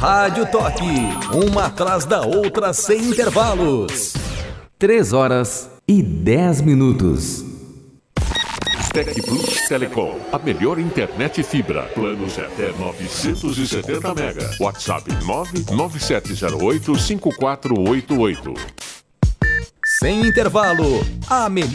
Rádio Toque, uma atrás da outra sem intervalos. 3h10. Tec Plus Telecom, a melhor internet fibra. Planos até 970 mega. WhatsApp 997085488. Sem intervalo, a melhor